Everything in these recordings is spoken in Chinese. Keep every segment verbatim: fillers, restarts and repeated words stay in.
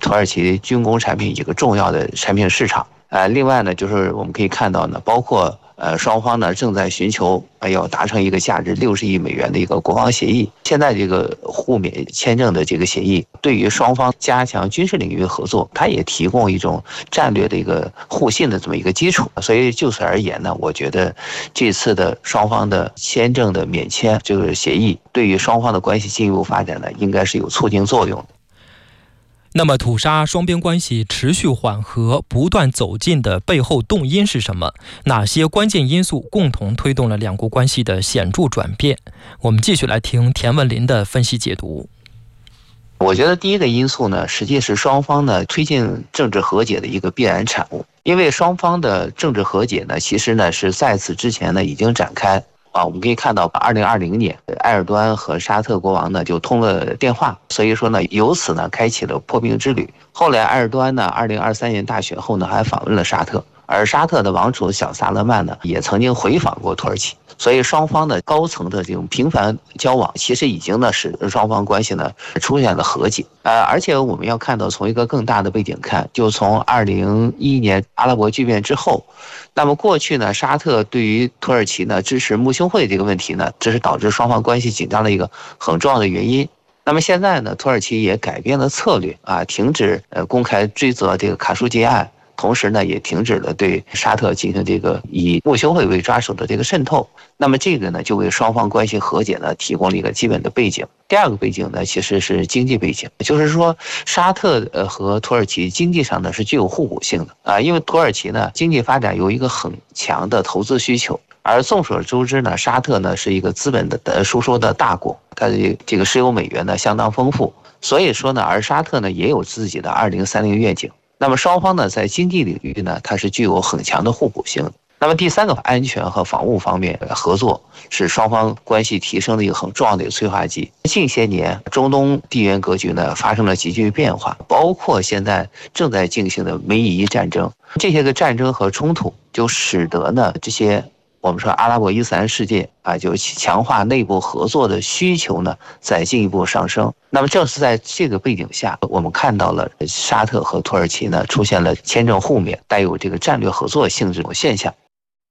土耳其军工产品一个重要的产品市场。呃，另外呢，就是我们可以看到呢，包括呃双方呢正在寻求呃要达成一个价值六十亿美元的一个国防协议。现在这个互免签证的这个协议，对于双方加强军事领域合作，它也提供一种战略的一个互信的这么一个基础。所以就此而言呢，我觉得这次的双方的签证的免签这个协议，对于双方的关系进一步发展呢，应该是有促进作用的。 那么土沙双边关系持续缓和、不断走近的背后动因是什么？哪些关键因素共同推动了两国关系的显著转变？我们继续来听田文林的分析解读。 我觉得第一个因素呢，实际是双方呢推进政治和解的一个必然产物。因为双方的政治和解呢，其实呢是在此之前呢已经展开。啊，我们可以看到，二零二零年，埃尔多安和沙特国王呢就通了电话，所以说呢，由此呢开启了破冰之旅。后来，埃尔多安呢，二零二三年大选后呢，还访问了沙特，而沙特的王储小萨勒曼呢，也曾经回访过土耳其。所以双方的高层的这种频繁交往，其实已经呢使双方关系呢出现了和解。呃，而且我们要看到，从一个更大的背景看，就从二零一一年阿拉伯巨变之后，那么过去呢，沙特对于土耳其呢支持穆兄会这个问题呢，这是导致双方关系紧张的一个很重要的原因。那么现在呢，土耳其也改变了策略啊，停止呃公开追责这个卡舒吉案。同时呢，也停止了对沙特进行这个以穆兄会为抓手的这个渗透。那么这个呢，就为双方关系和解呢提供了一个基本的背景。第二个背景呢，其实是经济背景，就是说沙特呃和土耳其经济上呢是具有互补性的啊，因为土耳其呢经济发展有一个很强的投资需求。而众所周知呢，沙特呢是一个资本的输出的大国，它的这个石油美元呢相当丰富，所以说呢，而沙特呢也有自己的二零三零愿景。那么双方呢，在经济领域呢，它是具有很强的互补性的。那么第三个，安全和防务方面合作是双方关系提升的一个很重要的一个催化剂。近些年，中东地缘格局呢发生了急剧变化，包括现在正在进行的美以伊战争，这些个战争和冲突就使得呢这些。我们说阿拉伯伊斯兰世界啊，就强化内部合作的需求呢，在进一步上升。那么正是在这个背景下，我们看到了沙特和土耳其呢出现了签证互免，带有这个战略合作性质的现象。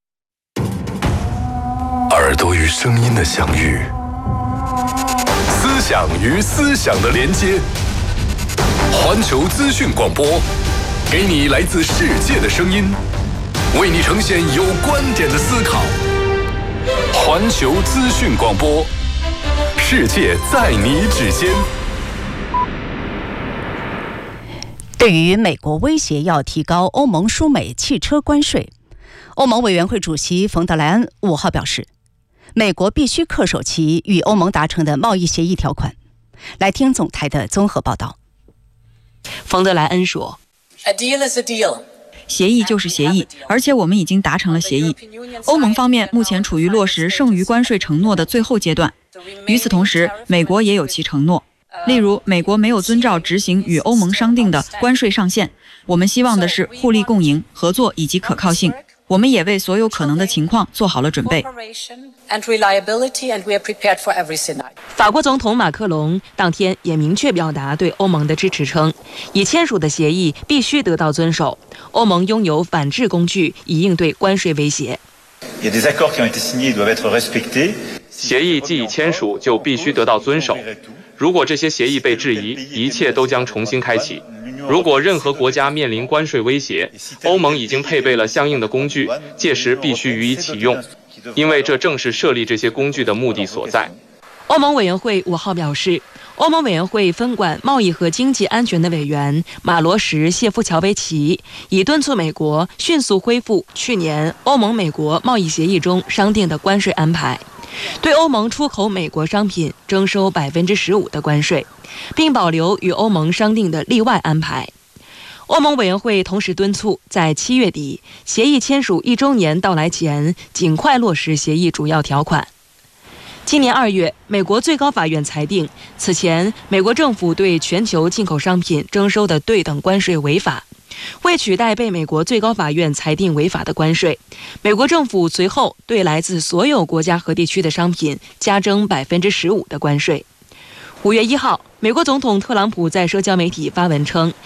耳朵与声音的相遇，思想与思想的连接。环球资讯广播，给你来自世界的声音。为你呈现有观点的思考。环球资讯广播，世界在你指尖。 对于美国威胁要提高欧盟输美汽车关税，欧盟委员会主席冯德莱恩五号表示，美国必须恪守其与欧盟达成的贸易协议条款。来听总台的综合报道。 冯德莱恩说 ：“A deal is a deal。” 协议就是协议，而且我们已经达成了协议。欧盟方面目前处于落实剩余关税承诺的最后阶段。与此同时，美国也有其承诺，例如美国没有遵照执行与欧盟商定的关税上限。我们希望的是互利共赢、合作以及可靠性。我们也为所有可能的情况做好了准备。 法国总统马克龙当天也明确表达对欧盟的支持，称已签署的协议必须得到遵守。欧盟拥有反制工具以应对关税威胁。 协议既已签署，就必须得到遵守。如果这些协议被质疑，一切都将重新开启。如果任何国家面临关税威胁，欧盟已经配备了相应的工具，届时必须予以启用，因为这正是设立这些工具的目的所在。 欧盟委员会五号表示，欧盟委员会分管贸易和经济安全的委员马罗什谢夫乔维奇已敦促美国迅速恢复去年欧盟美国贸易协议中商定的关税安排，对欧盟出口美国商品征收百分之十五的关税，并保留与欧盟商定的例外安排。欧盟委员会同时敦促在七月底协议签署一周年到来前，尽快落实协议主要条款。今年二月，美国最高法院裁定，此前美国政府对全球进口商品征收的对等关税违法。为取代被美国最高法院裁定违法的关税，美国政府随后对来自所有国家和地区的商品加征百分之十五的关税。五月一号，美国总统特朗普在社交媒体发文称，